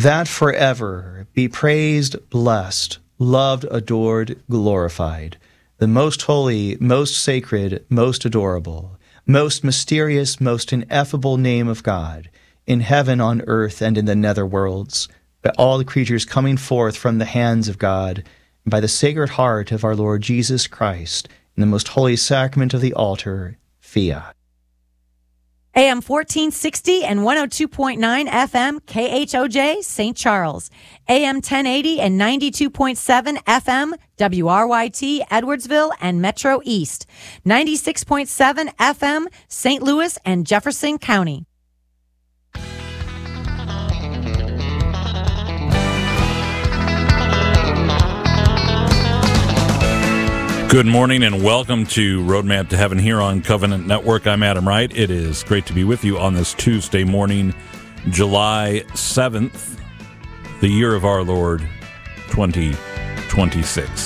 that forever be praised, blessed, loved, adored, glorified, the most holy, most sacred, most adorable, most mysterious, most ineffable name of God, in heaven, on earth, and in the nether worlds, by all the creatures coming forth from the hands of God, and by the sacred heart of our Lord Jesus Christ, in the most holy sacrament of the altar, Fiat. AM 1460 and 102.9 FM KHOJ St. Charles. AM 1080 and 92.7 FM WRYT Edwardsville and Metro East. 96.7 FM St. Louis and Jefferson County. Good morning and welcome to Roadmap to Heaven here on Covenant Network. I'm Adam Wright. It is great to be with you on this Tuesday morning, July 7th, the year of our Lord, 2026.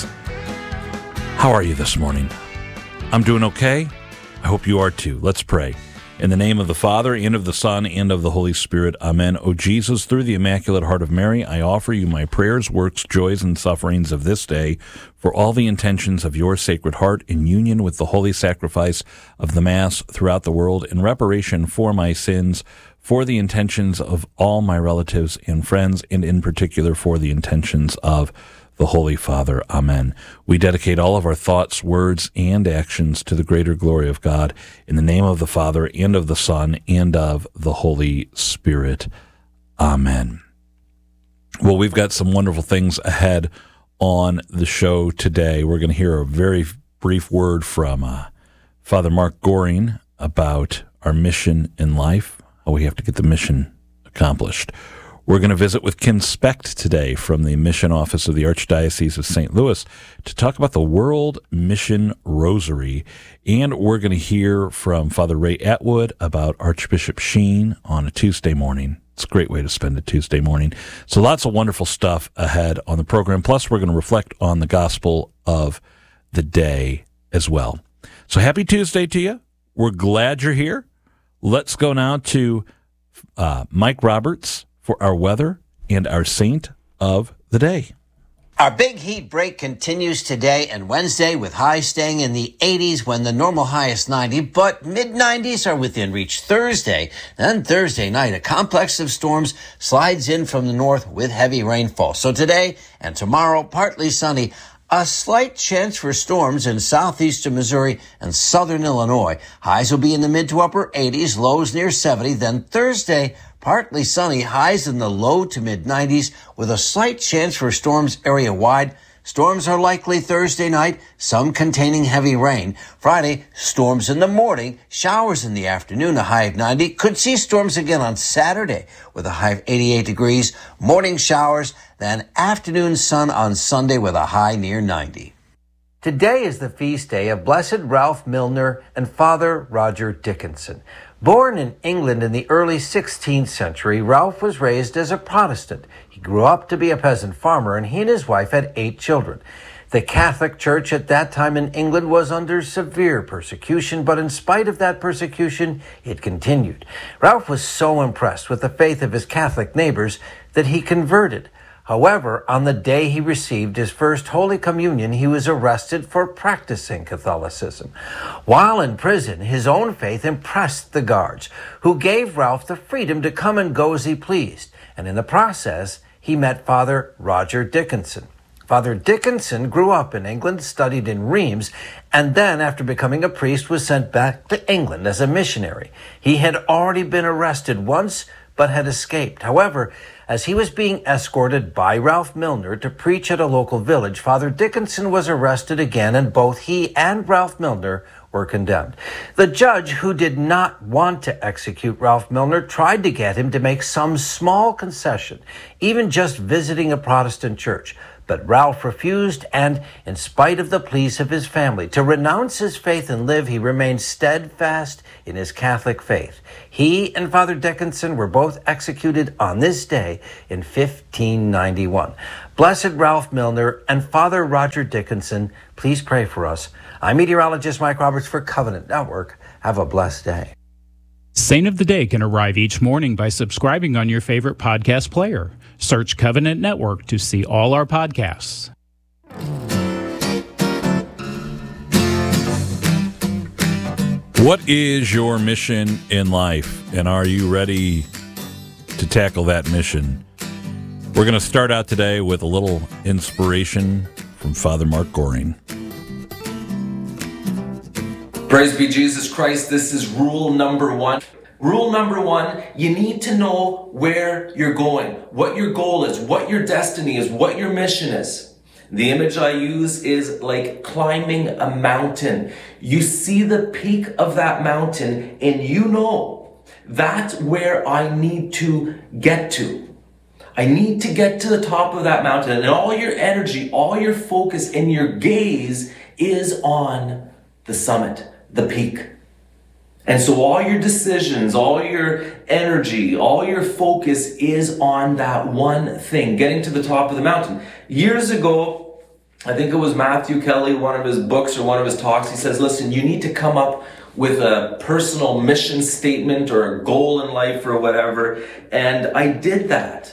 How are you this morning? I'm doing okay. I hope you are too. Let's pray. In the name of the Father, and of the Son, and of the Holy Spirit. Amen. O Jesus, through the Immaculate Heart of Mary, I offer you my prayers, works, joys, and sufferings of this day for all the intentions of your Sacred Heart in union with the holy sacrifice of the Mass throughout the world in reparation for my sins, for the intentions of all my relatives and friends, and in particular for the intentions of the Holy Father. Amen. We dedicate all of our thoughts, words, and actions to the greater glory of God, in the name of the Father, and of the Son, and of the Holy Spirit. Amen. Well, we've got some wonderful things ahead on the show today. We're going to hear a very brief word from Father Mark Goring about our mission in life, how we have to get the mission accomplished. We're going to visit with Ken Specht today from the Mission Office of the Archdiocese of St. Louis to talk about the World Mission Rosary. And we're going to hear from Father Ray Atwood about Archbishop Sheen on a Tuesday morning. It's a great way to spend a Tuesday morning. So lots of wonderful stuff ahead on the program. Plus, we're going to reflect on the gospel of the day as well. So happy Tuesday to you. We're glad you're here. Let's go now to Mike Roberts for our weather and our saint of the day. Our big heat break continues today and Wednesday, with highs staying in the 80s when the normal high is 90, but mid-90s are within reach Thursday. Then Thursday night, a complex of storms slides in from the north with heavy rainfall. So today and tomorrow, partly sunny. A slight chance for storms in southeastern Missouri and southern Illinois. Highs will be in the mid to upper 80s, lows near 70. Then Thursday, partly sunny, highs in the low to mid 90s with a slight chance for storms area-wide. Storms are likely Thursday night, some containing heavy rain. Friday, storms in the morning, showers in the afternoon, a high of 90. Could see storms again on Saturday with a high of 88 degrees. Morning showers, then afternoon sun on Sunday with a high near 90. Today is the feast day of Blessed Ralph Milner and Father Roger Dickinson. Born in England in the early 16th century, Ralph was raised as a Protestant. He grew up to be a peasant farmer, and he and his wife had 8 children. The Catholic Church at that time in England was under severe persecution, but in spite of that persecution, it continued. Ralph was so impressed with the faith of his Catholic neighbors that he converted. However, on the day he received his first Holy Communion, he was arrested for practicing Catholicism. While in prison, his own faith impressed the guards, who gave Ralph the freedom to come and go as he pleased. And in the process, he met Father Roger Dickinson. Father Dickinson grew up in England, studied in Reims, and then, after becoming a priest, was sent back to England as a missionary. He had already been arrested once, but had escaped. However, as he was being escorted by Ralph Milner to preach at a local village, Father Dickinson was arrested again, and both he and Ralph Milner were condemned. The judge, who did not want to execute Ralph Milner, tried to get him to make some small concession, even just visiting a Protestant church. But Ralph refused, and in spite of the pleas of his family to renounce his faith and live, he remained steadfast in his Catholic faith. He and Father Dickinson were both executed on this day in 1591. Blessed Ralph Milner and Father Roger Dickinson, please pray for us. I'm meteorologist Mike Roberts for Covenant Network. Have a blessed day. Saint of the Day can arrive each morning by subscribing on your favorite podcast player. Search Covenant Network to see all our podcasts. What is your mission in life, and are you ready to tackle that mission? We're going to start out today with a little inspiration from Father Mark Goring. Praise be Jesus Christ. This is rule number 1. Rule number 1, you need to know where you're going, what your goal is, what your destiny is, what your mission is. The image I use is like climbing a mountain. You see the peak of that mountain and you know that's where I need to get to. I need to get to the top of that mountain, and all your energy, all your focus and your gaze is on the summit, the peak. And so all your decisions, all your energy, all your focus is on that one thing, getting to the top of the mountain. Years ago, I think it was Matthew Kelly, one of his books or one of his talks, he says, listen, you need to come up with a personal mission statement or a goal in life or whatever. And I did that.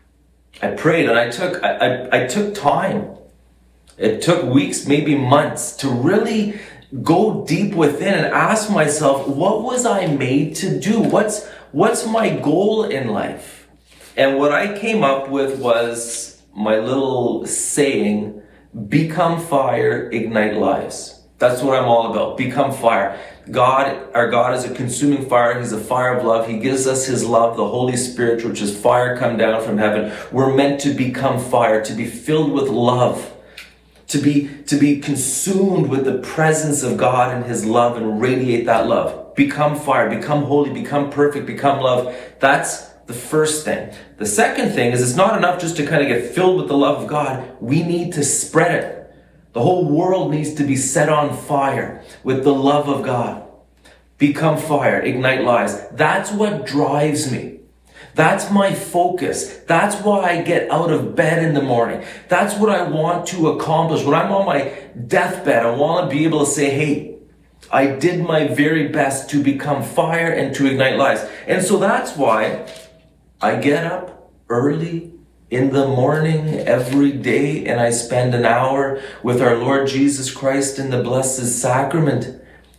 I prayed and I took time. It took weeks, maybe months, to really go deep within and ask myself, what was I made to do? What's my goal in life? And what I came up with was my little saying, become fire, ignite lives. That's what I'm all about. Become fire. Our God is a consuming fire. He's a fire of love. He gives us his love, the Holy Spirit, which is fire come down from heaven. We're meant to become fire, to be filled with love, to be consumed with the presence of God and his love and radiate that love. Become fire, become holy, become perfect, become love. That's the first thing. The second thing is it's not enough just to kind of get filled with the love of God. We need to spread it. The whole world needs to be set on fire with the love of God. Become fire, ignite lives. That's what drives me. That's my focus. That's why I get out of bed in the morning. That's what I want to accomplish. When I'm on my deathbed, I want to be able to say, hey, I did my very best to become fire and to ignite lives. And so that's why I get up early in the morning every day and I spend an hour with our Lord Jesus Christ in the Blessed Sacrament.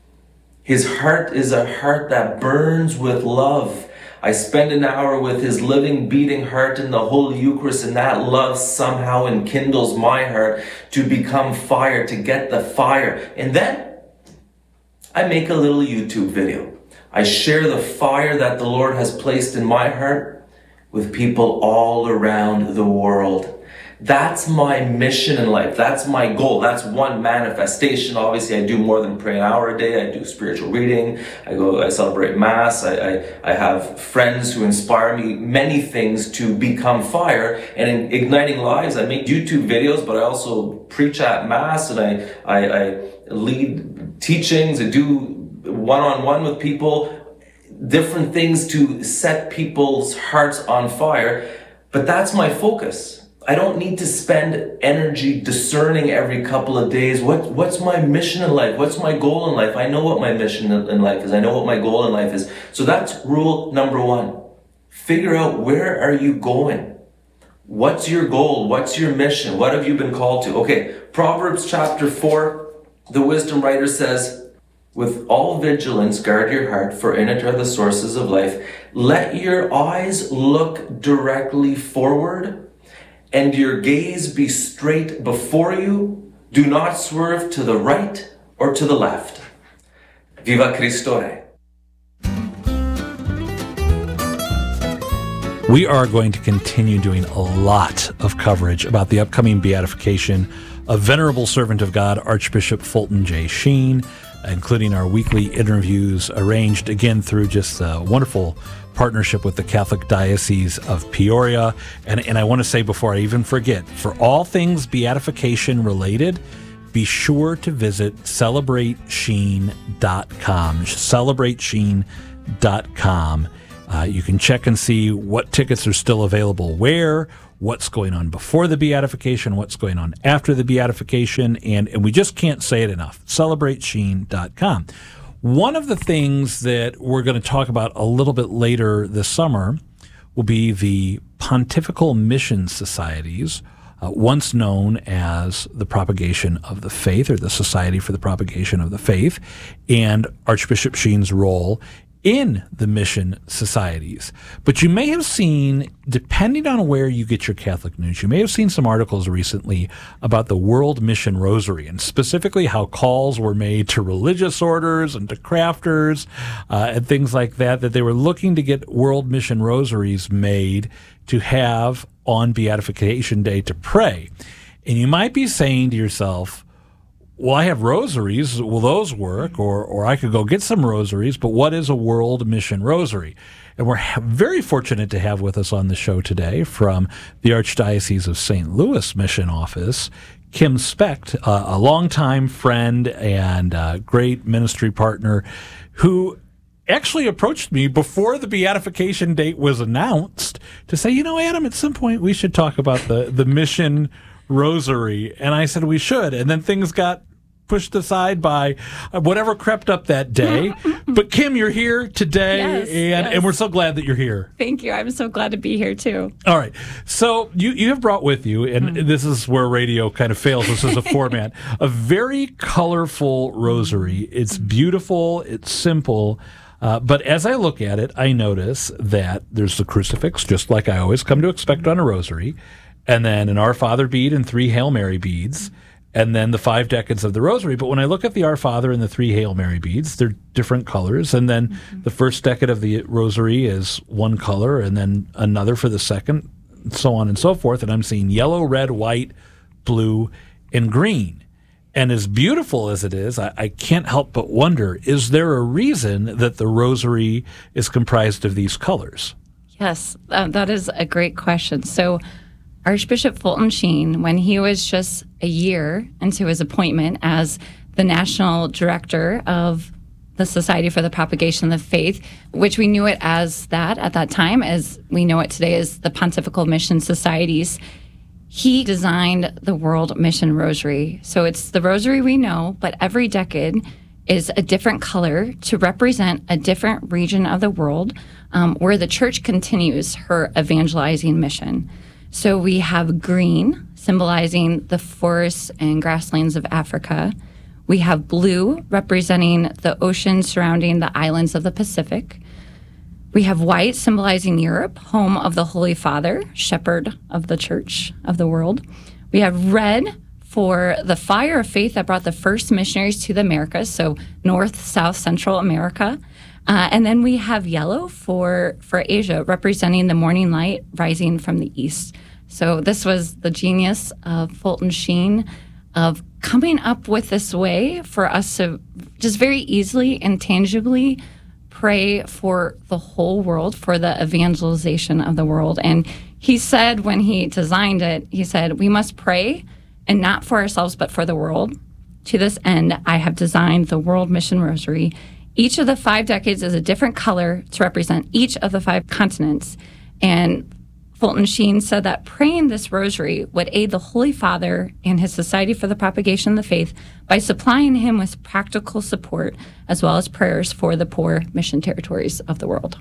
His heart is a heart that burns with love. I spend an hour with his living, beating heart in the Holy Eucharist, and that love somehow enkindles my heart to become fire, to get the fire. And then I make a little YouTube video. I share the fire that the Lord has placed in my heart with people all around the world. That's my mission in life. That's my goal. That's one manifestation. Obviously, I do more than pray an hour a day. I do spiritual reading. I celebrate Mass. I have friends who inspire me, many things to become fire. And in igniting lives, I make YouTube videos, but I also preach at Mass, and I lead teachings. I do one-on-one with people, different things to set people's hearts on fire. But that's my focus. I don't need to spend energy discerning every couple of days. What's my mission in life? What's my goal in life? I know what my mission in life is. I know what my goal in life is. So that's rule number 1. Figure out, where are you going? What's your goal? What's your mission? What have you been called to? Okay, Proverbs chapter 4, the wisdom writer says, with all vigilance, guard your heart, for in it are the sources of life. Let your eyes look directly forward, and your gaze be straight before you. Do not swerve to the right or to the left. Viva Cristo Rey. We are going to continue doing a lot of coverage about the upcoming beatification of Venerable Servant of God, Archbishop Fulton J. Sheen, including our weekly interviews arranged again through just a wonderful partnership with the Catholic Diocese of Peoria. And I want to say, before I even forget, for all things beatification related, be sure to visit celebratesheen.com. Celebratesheen.com. You can check and see what tickets are still available where, what's going on before the beatification, what's going on after the beatification, and we just can't say it enough. Celebratesheen.com. One of the things that we're going to talk about a little bit later this summer will be the Pontifical Mission Societies, once known as the Propagation of the Faith, or the Society for the Propagation of the Faith, and Archbishop Sheen's role in the mission societies. But you may have seen, depending on where you get your Catholic news, you may have seen some articles recently about the World Mission Rosary, and specifically how calls were made to religious orders and to crafters and things like that, that they were looking to get World Mission Rosaries made to have on Beatification Day to pray. And you might be saying to yourself, well, I have rosaries. Will those work? Or I could go get some rosaries, but what is a World Mission Rosary? And we're very fortunate to have with us on the show today from the Archdiocese of St. Louis Mission Office, Kim Specht, a longtime friend and great ministry partner who actually approached me before the beatification date was announced to say, Adam, at some point we should talk about the mission rosary. And I said we should. And then things got pushed aside by whatever crept up that day. But Kim, you're here today, and we're so glad that you're here. Thank you. I'm so glad to be here too. All right. So you have brought with you, and this is where radio kind of fails. This is a format, a very colorful rosary. It's beautiful. It's simple. But as I look at it, I notice that there's the crucifix, just like I always come to expect on a rosary, and then an Our Father bead and 3 Hail Mary beads, and then the 5 decades of the rosary. But when I look at the Our Father and the 3 Hail Mary beads, they're different colors, and then the first decade of the rosary is one color, and then another for the second, and so on and so forth, and I'm seeing yellow, red, white, blue, and green. And as beautiful as it is, I can't help but wonder, is there a reason that the rosary is comprised of these colors? Yes, that is a great question. So Archbishop Fulton Sheen, when he was just a year into his appointment as the national director of the Society for the Propagation of the Faith, which we knew it as that at that time, as we know it today as the Pontifical Mission Societies, he designed the World Mission Rosary. So it's the rosary we know, but every decade is a different color to represent a different region of the world where the church continues her evangelizing mission. So we have green, symbolizing the forests and grasslands of Africa. We have blue, representing the ocean surrounding the islands of the Pacific. We have white, symbolizing Europe, home of the Holy Father, shepherd of the church of the world. We have red for the fire of faith that brought the first missionaries to the Americas, so North, South, Central America. And then we have yellow for Asia, representing the morning light rising from the east. So this was the genius of Fulton Sheen of coming up with this way for us to just very easily and tangibly pray for the whole world, for the evangelization of the world. And he said when he designed it, he said, we must pray, and not for ourselves, but for the world. To this end, I have designed the World Mission Rosary. Each of the 5 decades is a different color to represent each of the 5 continents. And Fulton Sheen said that praying this rosary would aid the Holy Father and his Society for the Propagation of the Faith by supplying him with practical support as well as prayers for the poor mission territories of the world.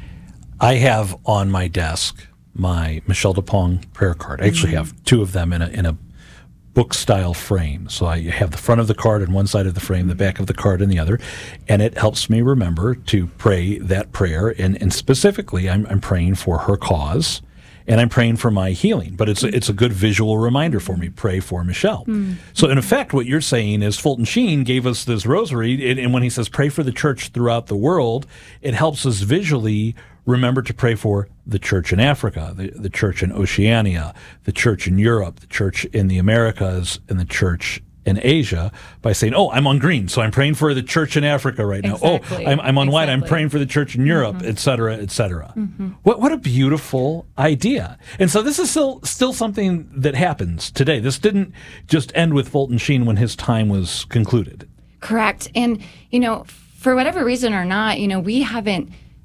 I have on my desk my Michel Dupont prayer card. I actually have 2 of them in a book-style frame. So I have the front of the card on one side of the frame, the back of the card on the other, and it helps me remember to pray that prayer. And specifically, I'm praying for her cause, and I'm praying for my healing. But it's a good visual reminder for me, pray for Michelle. So in effect, what you're saying is Fulton Sheen gave us this rosary, and when he says pray for the church throughout the world, it helps us visually remember to pray for the church in Africa, the church in Oceania, the church in Europe, the church in the Americas, and the church in Asia by saying, oh, I'm on green, so I'm praying for the church in Africa right now. Exactly. Oh, I'm on white, I'm praying for the church in Europe, et cetera, et cetera. What a beautiful idea. And so this is still something that happens today. This didn't just end with Fulton Sheen when his time was concluded. Correct. And, for whatever reason or not, we haven't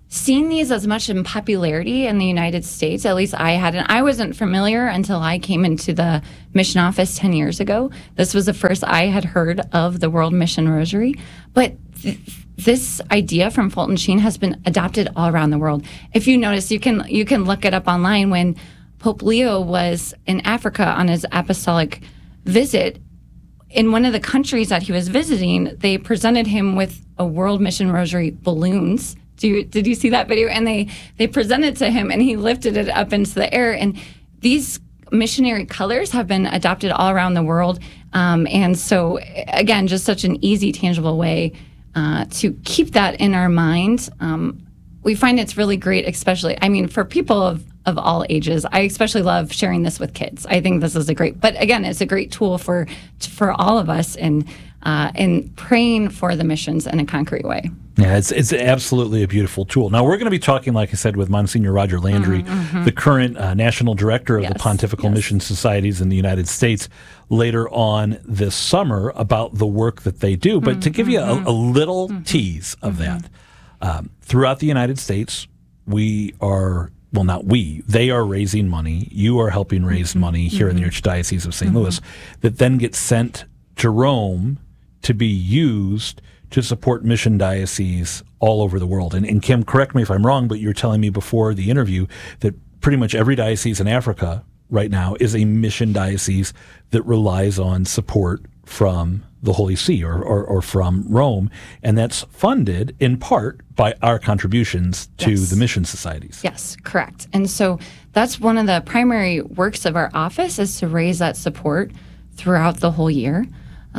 seen these as much in popularity in the United States. At least I hadn't. I wasn't familiar until I came into the mission office 10 years ago. This was the first I had heard of the World Mission Rosary. But this idea from Fulton Sheen has been adopted all around the world. If you notice, you can look it up online. When Pope Leo was in Africa on his apostolic visit, in one of the countries that he was visiting, they presented him with a World Mission Rosary balloons. Did you see that video? And they presented to him, and he lifted it up into the air. And these missionary colors have been adopted all around the world. And so, again, just such an easy, tangible way to keep that in our mind. We find it's really great, especially, for people of all ages. I especially love sharing this with kids. I think this is but again, it's a great tool for all of us in praying for the missions in a concrete way. Yeah, it's absolutely a beautiful tool. Now, we're going to be talking, like I said, with Monsignor Roger Landry, the current national director of the Pontifical Mission Societies in the United States, later on this summer about the work that they do. But to give you a little tease of that, throughout the United States, they are raising money. You are helping raise money here in the Archdiocese of St. Louis that then gets sent to Rome to be used to support mission dioceses all over the world. And Kim, correct me if I'm wrong, but you're telling me before the interview that pretty much every diocese in Africa right now is a mission diocese that relies on support from the Holy See or from Rome, and that's funded in part by our contributions to the mission societies. Yes, correct. And so that's one of the primary works of our office, is to raise that support throughout the whole year.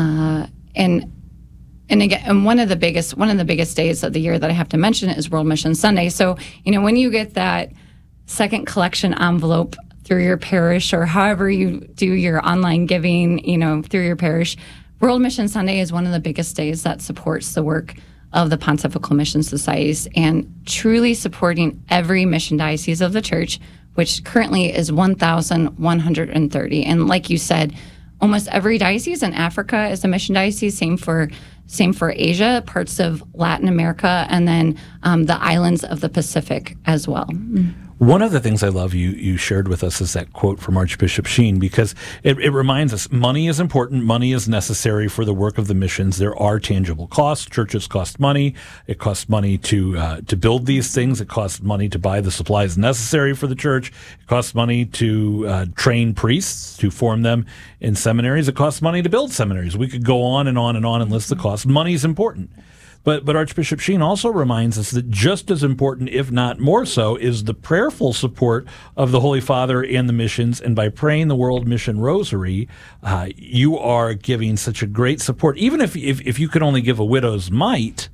And again, one of the biggest days of the year that I have to mention is World Mission Sunday. So, when you get that second collection envelope through your parish, or however you do your online giving, through your parish, World Mission Sunday is one of the biggest days that supports the work of the Pontifical Mission Societies, and truly supporting every mission diocese of the Church, which currently is 1,130. And like you said, almost every diocese in Africa is a mission diocese. Same for Asia, parts of Latin America, and then the islands of the Pacific as well. One of the things I love you shared with us is that quote from Archbishop Sheen, because it reminds us money is important, money is necessary for the work of the missions. There are tangible costs. Churches cost money. It costs money to build these things. It costs money to buy the supplies necessary for the church. It costs money to train priests, to form them in seminaries. It costs money to build seminaries. We could go on and on and on and list the costs. Money is important. But Archbishop Sheen also reminds us that just as important, if not more so, is the prayerful support of the Holy Father and the missions. And by praying the World Mission Rosary, you are giving such a great support. Even if you could only give a widow's mite,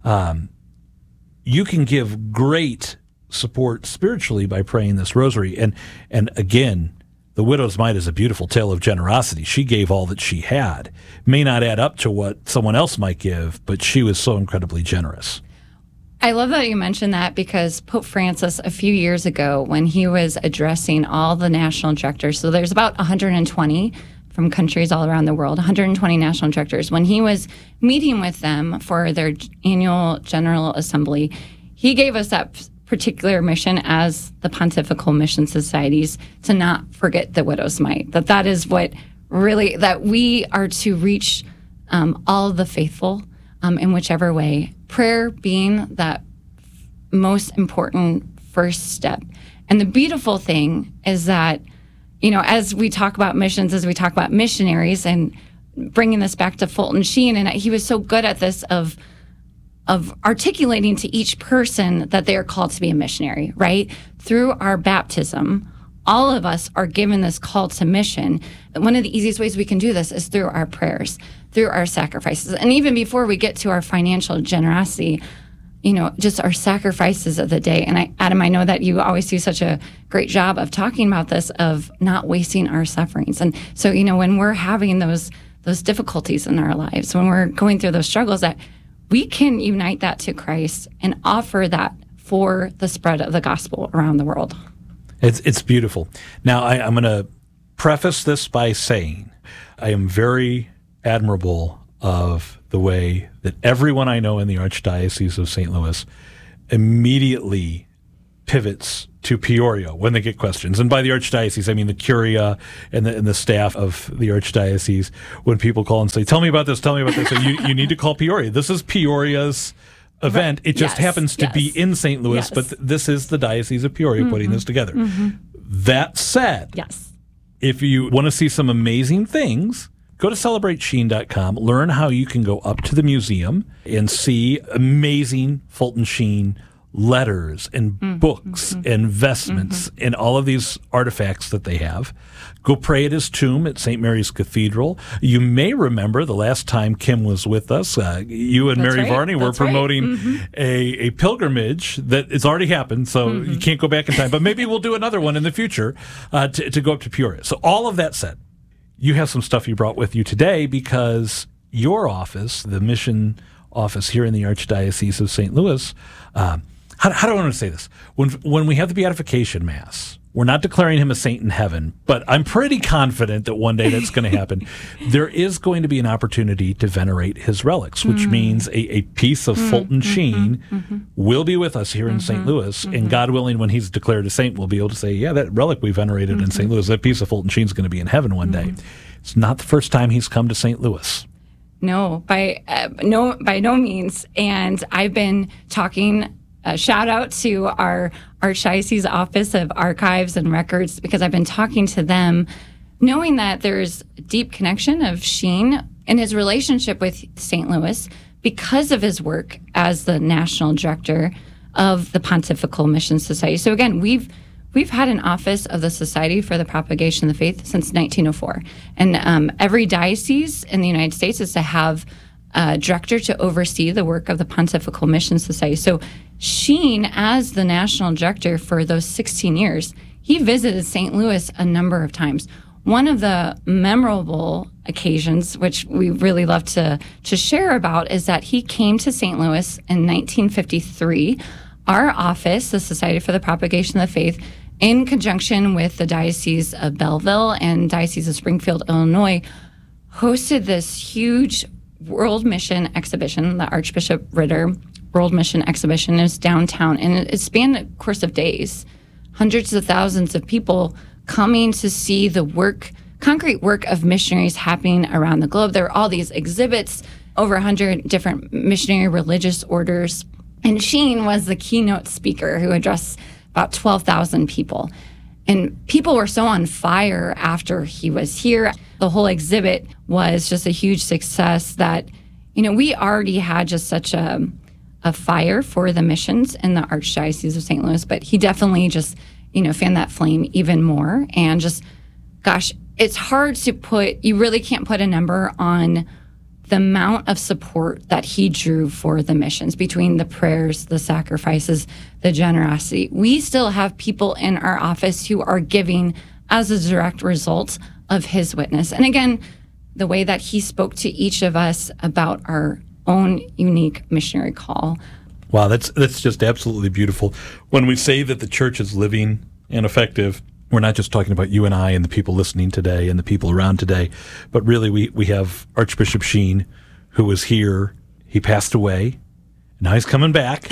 you can give great support spiritually by praying this rosary. And again, the widow's mite is a beautiful tale of generosity. She gave all that she had. May not add up to what someone else might give, but she was so incredibly generous. I love that you mentioned that, because Pope Francis, a few years ago, when he was addressing all the national directors, so there's about 120 from countries all around the world, 120 national directors. When he was meeting with them for their annual General Assembly, he gave us that particular mission as the Pontifical Mission Societies to not forget the widow's mite. That is what really, that we are to reach all the faithful in whichever way. Prayer being that most important first step. And the beautiful thing is that, as we talk about missions, as we talk about missionaries, and bringing this back to Fulton Sheen, and he was so good at this of articulating to each person that they are called to be a missionary, right? Through our baptism, all of us are given this call to mission. And one of the easiest ways we can do this is through our prayers, through our sacrifices. And even before we get to our financial generosity, just our sacrifices of the day. And Adam, I know that you always do such a great job of talking about this, of not wasting our sufferings. And so, when we're having those difficulties in our lives, when we're going through those struggles, that we can unite that to Christ and offer that for the spread of the gospel around the world. It's beautiful. Now, I'm going to preface this by saying I am very admirable of the way that everyone I know in the Archdiocese of St. Louis immediately pivots to Peoria when they get questions. And by the Archdiocese, I mean the Curia and the staff of the Archdiocese. When people call and say, tell me about this, so you need to call Peoria. This is Peoria's event. It just happens to be in St. Louis, but this is the Diocese of Peoria putting this together. That said, if you want to see some amazing things, go to celebratesheen.com, learn how you can go up to the museum and see amazing Fulton Sheen letters and books and vestments and all of these artifacts that they have. Go pray at his tomb at St. Mary's Cathedral. You may remember the last time Kim was with us, you and Mary Varney were promoting a pilgrimage that has already happened, so you can't go back in time. But maybe we'll do another one in the future to go up to Peoria. So all of that said, you have some stuff you brought with you today because your office, the mission office here in the Archdiocese of St. Louis, how do I want to say this? When we have the Beatification Mass, we're not declaring him a saint in heaven, but I'm pretty confident that one day that's going to happen. There is going to be an opportunity to venerate his relics, which means a piece of Fulton Sheen will be with us here in St. Louis, and God willing, when he's declared a saint, we'll be able to say, yeah, that relic we venerated in St. Louis, that piece of Fulton Sheen is going to be in heaven one day. It's not the first time he's come to St. Louis. No, by no means. And I've been talking. Shout out to our Archdiocese Office of Archives and Records, because I've been talking to them, knowing that there's a deep connection of Sheen and his relationship with St. Louis because of his work as the national director of the Pontifical Mission Society. So again, we've had an office of the Society for the Propagation of the Faith since 1904, and every diocese in the United States is to have a director to oversee the work of the Pontifical Mission Society. So Sheen, as the national director for those 16 years, he visited St. Louis a number of times. One of the memorable occasions, which we really love to share about, is that he came to St. Louis in 1953. Our office, the Society for the Propagation of the Faith, in conjunction with the Diocese of Belleville and Diocese of Springfield, Illinois, hosted this huge World Mission Exhibition. The Archbishop Ritter World Mission Exhibition is downtown, and it spanned a course of days. Hundreds of thousands of people coming to see the concrete work of missionaries happening around the globe. There were all these exhibits, over 100 different missionary religious orders. And Sheen was the keynote speaker who addressed about 12,000 people. And people were so on fire after he was here. The whole exhibit was just a huge success that, we already had just such a fire for the missions in the Archdiocese of St. Louis, but he definitely just, fanned that flame even more. And just, gosh, it's hard to you really can't put a number on the amount of support that he drew for the missions, between the prayers, the sacrifices, the generosity. We still have people in our office who are giving as a direct result of his witness. And again, the way that he spoke to each of us about our own unique missionary call. Wow, that's just absolutely beautiful. When we say that the church is living and effective, we're not just talking about you and I and the people listening today and the people around today, but really we have Archbishop Sheen, who was here. He passed away. Now he's coming back.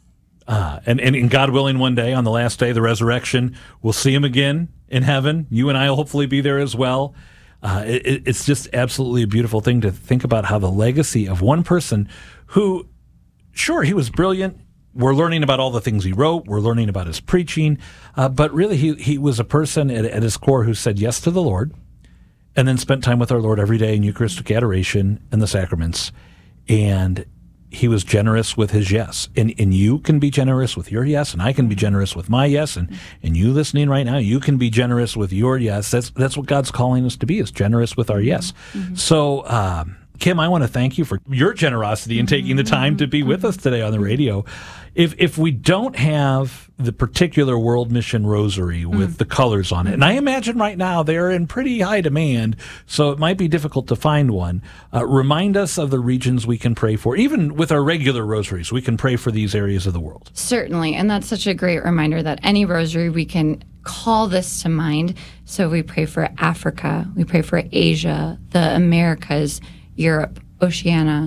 And God willing, one day, on the last day, the resurrection, we'll see him again in heaven. You and I will hopefully be there as well. It's just absolutely a beautiful thing to think about how the legacy of one person who, sure, he was brilliant. We're learning about all the things he wrote. We're learning about his preaching. But really, he was a person at his core who said yes to the Lord and then spent time with our Lord every day in Eucharistic adoration and the sacraments. And he was generous with his yes. And you can be generous with your yes, and I can be generous with my yes. And you listening right now, you can be generous with your yes. That's what God's calling us to be, is generous with our yes. So, Kim, I want to thank you for your generosity in taking the time to be with us today on the radio. If we don't have the particular World Mission Rosary with the colors on it, and I imagine right now they're in pretty high demand, so it might be difficult to find one, remind us of the regions we can pray for. Even with our regular rosaries, we can pray for these areas of the world. Certainly, and that's such a great reminder that any rosary we can call this to mind. So we pray for Africa, we pray for Asia, the Americas, Europe, Oceania.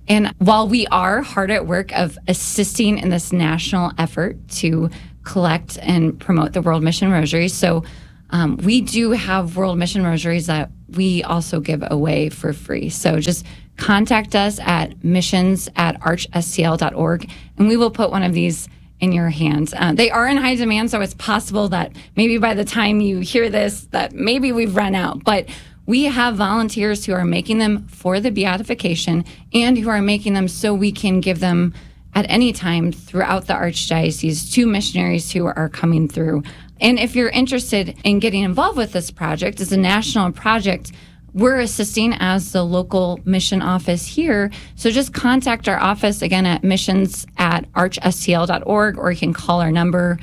And while we are hard at work of assisting in this national effort to collect and promote the World Mission Rosaries, so we do have World Mission Rosaries that we also give away for free. So just contact us at missions@archstl.org, and we will put one of these in your hands. They are in high demand, so it's possible that maybe by the time you hear this, that maybe we've run out. But we have volunteers who are making them for the beatification and who are making them so we can give them at any time throughout the Archdiocese to missionaries who are coming through. And if you're interested in getting involved with this project, it's a national project. We're assisting as the local mission office here. So just contact our office again at missions@archstl.org, or you can call our number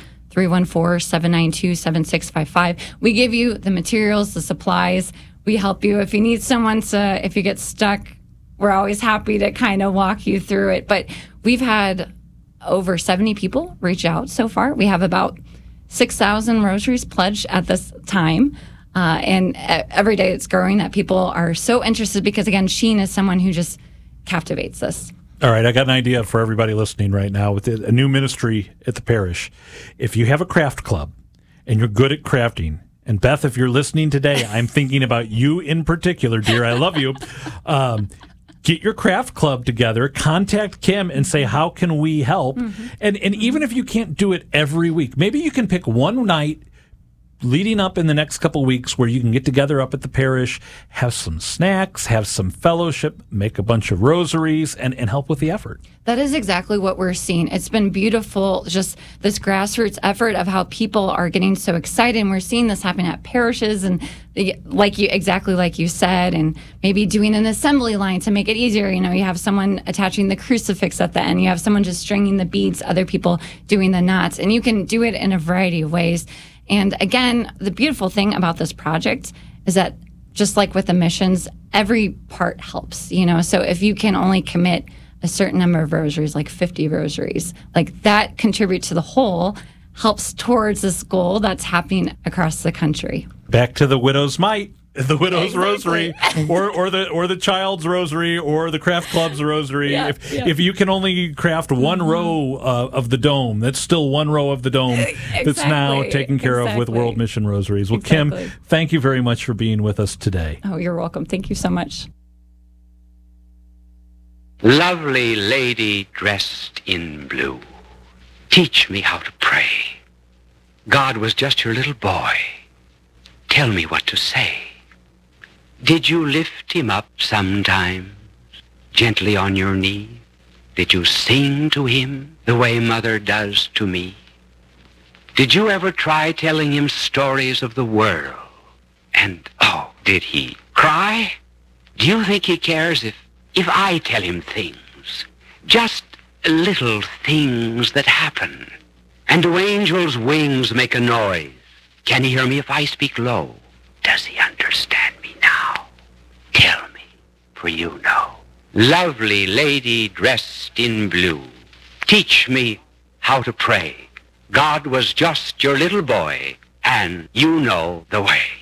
314-792-7655. We give you the materials, the supplies. We help you if you need someone to, if you get stuck, we're always happy to kind of walk you through it. But we've had over 70 people reach out so far. We have about 6,000 rosaries pledged at this time. And every day it's growing that people are so interested because, again, Sheen is someone who just captivates us. All right, I got an idea for everybody listening right now with a new ministry at the parish. If you have a craft club and you're good at crafting, and Beth, if you're listening today, I'm thinking about you in particular, dear. I love you. Get your craft club together, contact Kim and say, how can we help? Mm-hmm. And even if you can't do it every week, maybe you can pick one night leading up in the next couple of weeks where you can get together up at the parish, have some snacks, have some fellowship, make a bunch of rosaries, and help with the effort. That is exactly what we're seeing. It's been beautiful, just this grassroots effort of how people are getting so excited. And we're seeing this happen at parishes and exactly like you said, and maybe doing an assembly line to make it easier. You know, you have someone attaching the crucifix at the end. You have someone just stringing the beads, other people doing the knots. And you can do it in a variety of ways. And again, the beautiful thing about this project is that just like with the missions, every part helps, you know. So if you can only commit a certain number of rosaries, like 50 rosaries, like that contribute to the whole, helps towards this goal that's happening across the country. Back to the widow's mite. The widow's rosary, or the child's rosary, or the craft club's rosary. If you can only craft one row of the dome, that's still one row of the dome that's now taken care of with World Mission Rosaries. Well, Kim, thank you very much for being with us today. Oh, you're welcome. Thank you so much. Lovely lady dressed in blue, teach me how to pray. God was just your little boy. Tell me what to say. Did you lift him up sometimes, gently on your knee? Did you sing to him the way mother does to me? Did you ever try telling him stories of the world? And, oh, did he cry? Do you think he cares if I tell him things? Just little things that happen. And do angels' wings make a noise? Can he hear me if I speak low? Does he understand me now? Tell me, for you know. Lovely lady dressed in blue, teach me how to pray. God was just your little boy, and you know the way.